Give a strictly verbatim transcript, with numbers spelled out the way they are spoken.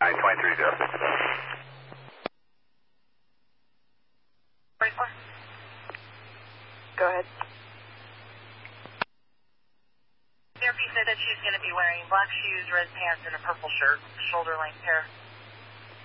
I twenty-three, go. twenty-four. Go ahead. Therapy said that she's going to be wearing black shoes, red pants, and a purple shirt, shoulder length hair.